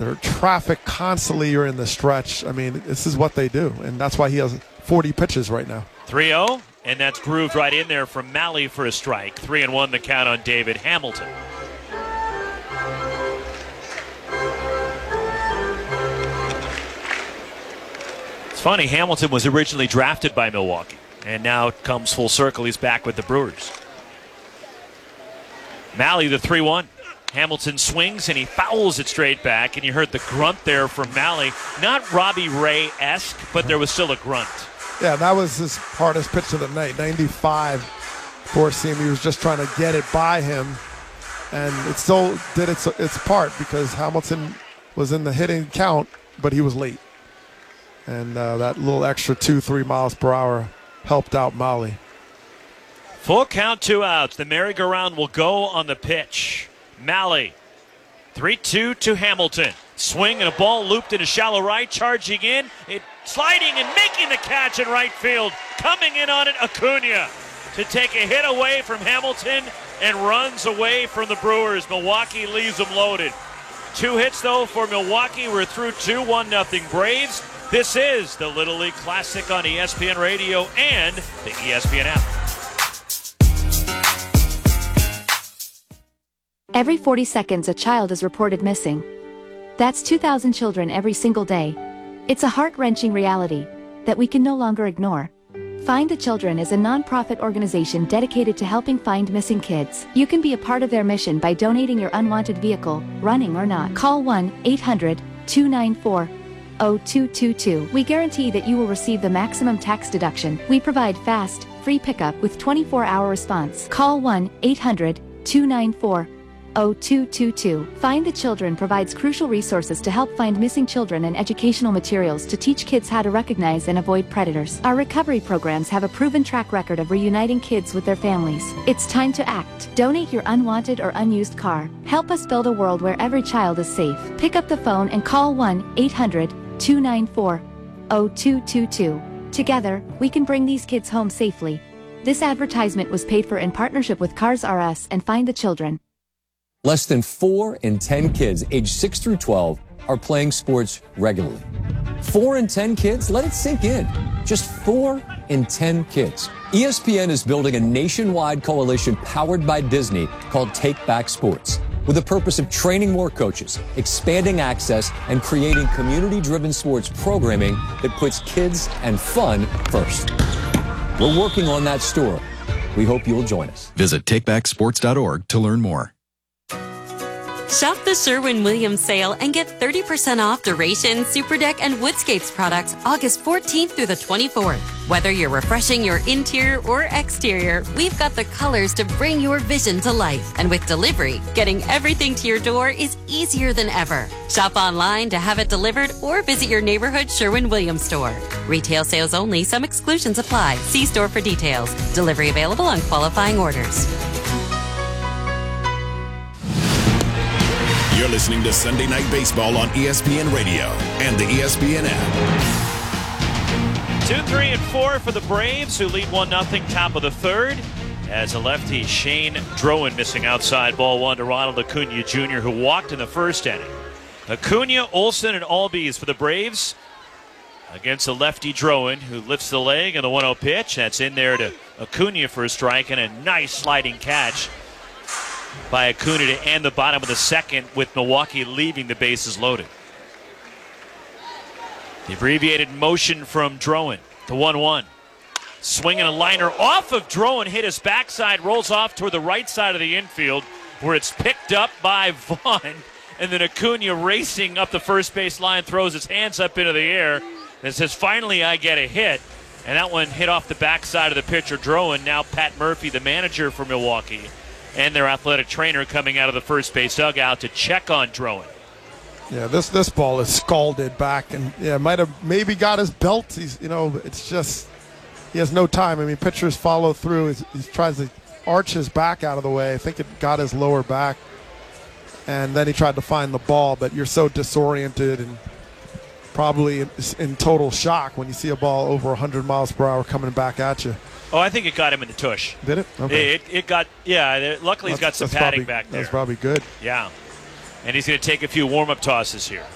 There's traffic constantly. You're in the stretch. I mean, this is what they do, and that's why he has 40 pitches right now. 3-0, and that's grooved right in there from Mahle for a strike. 3-1 the count on David Hamilton. It's funny, Hamilton was originally drafted by Milwaukee, and now it comes full circle. He's back with the Brewers. Mahle, the 3-1. Hamilton swings and he fouls it straight back, and you heard the grunt there from Mahle. Not Robbie Ray-esque, but there was still a grunt. Yeah, that was his hardest pitch of the night. 95 four-seam. He was just trying to get it by him, and it still did its part because Hamilton was in the hitting count, but he was late. And that little extra 2-3 miles per hour helped out Mahle. Full count, 2 outs. The merry-go-round will go on the pitch. Mahle, 3-2 to Hamilton. Swing and a ball looped into shallow right, charging in, sliding and making the catch in right field. Coming in on it, Acuna to take a hit away from Hamilton and runs away from the Brewers. Milwaukee leaves them loaded. 2 hits, though, for Milwaukee. We're through 2, 1-0 Braves. This is the Little League Classic on ESPN Radio and the ESPN app. Every 40 seconds, a child is reported missing. That's 2,000 children every single day. It's a heart-wrenching reality that we can no longer ignore. Find the Children is a non-profit organization dedicated to helping find missing kids. You can be a part of their mission by donating your unwanted vehicle, running or not. Call 1-800-294-0222. We guarantee that you will receive the maximum tax deduction. We provide fast, free pickup with 24-hour response. Call 1-800-294-0222. Find the Children provides crucial resources to help find missing children and educational materials to teach kids how to recognize and avoid predators. Our recovery programs have a proven track record of reuniting kids with their families. It's time to act. Donate your unwanted or unused car. Help us build a world where every child is safe. Pick up the phone and call 1-800-294-0222. Together, we can bring these kids home safely. This advertisement was paid for in partnership with Cars R Us and Find the Children. Less than 4 in 10 kids aged 6 through 12 are playing sports regularly. 4 in 10 kids? Let it sink in. Just 4 in 10 kids. ESPN is building a nationwide coalition powered by Disney called Take Back Sports, with the purpose of training more coaches, expanding access, and creating community-driven sports programming that puts kids and fun first. We're working on that story. We hope you'll join us. Visit takebacksports.org to learn more. Shop the Sherwin-Williams sale and get 30% off Duration, Superdeck, and Woodscapes products August 14th through the 24th. Whether you're refreshing your interior or exterior, we've got the colors to bring your vision to life. And with delivery, getting everything to your door is easier than ever. Shop online to have it delivered or visit your neighborhood Sherwin-Williams store. Retail sales only. Some exclusions apply. See store for details. Delivery available on qualifying orders. You're listening to Sunday Night Baseball on ESPN Radio and the ESPN app. 2, 3, and 4 for the Braves, who lead 1-0 top of the third. As a lefty, Shane Drowan missing outside ball 1 to Ronald Acuna Jr., who walked in the first inning. Acuna, Olsen, and Albies for the Braves against a lefty Drowan, who lifts the leg on the 1-0 pitch. That's in there to Acuna for a strike, and a nice sliding catch by Acuna to end the bottom of the second, with Milwaukee leaving the bases loaded. The abbreviated motion from Drowan, the 1-1. Swinging a liner off of Drowan, hit his backside, rolls off toward the right side of the infield, where it's picked up by Vaughn, and then Acuna racing up the first base line, throws his hands up into the air, and says, finally I get a hit. And that one hit off the backside of the pitcher, Drowan. Now Pat Murphy, the manager for Milwaukee, and their athletic trainer coming out of the first base dugout to check on Drowan. Yeah, this ball is scalded back, and might have maybe got his belt. It's just he has no time. I mean, pitchers follow through. He tries to arch his back out of the way. I think it got his lower back, and then he tried to find the ball. But you're so disoriented and probably in total shock when you see a ball over 100 miles per hour coming back at you. Oh, I think it got him in the tush. Did it? Okay. It got, luckily he's got some padding back there. That's probably good. Yeah. And he's going to take a few warm-up tosses here.